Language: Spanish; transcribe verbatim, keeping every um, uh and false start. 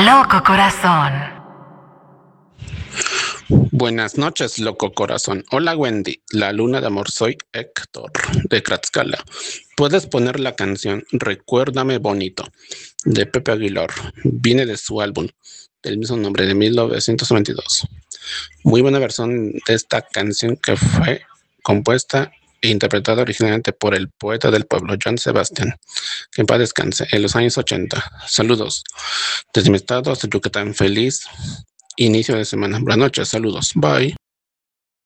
Loco corazón. Buenas noches, loco corazón. Hola, Wendy. La luna de amor, soy Héctor de Tlaxcala. Puedes poner la canción Recuérdame Bonito de Pepe Aguilar. Viene de su álbum del mismo nombre de mil novecientos noventa y dos. Muy buena versión de esta canción que fue compuesta e interpretada originalmente por el poeta del pueblo, Joan Sebastián, que en paz descanse, en los años ochenta. Saludos desde mi estado hasta Yucatán. Feliz inicio de semana. Buenas noches, saludos. Bye.